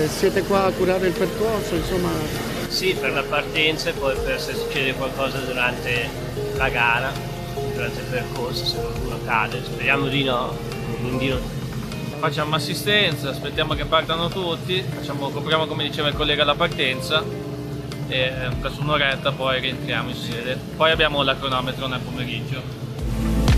siete qua a curare il percorso, insomma? Sì, per la partenza e poi per se succede qualcosa durante la gara, durante il percorso, se qualcuno cade. Speriamo di no, quindi Facciamo assistenza, aspettiamo che partano tutti, copriamo come diceva il collega la partenza e per un'oretta poi rientriamo in sede. Poi abbiamo la cronometro nel pomeriggio.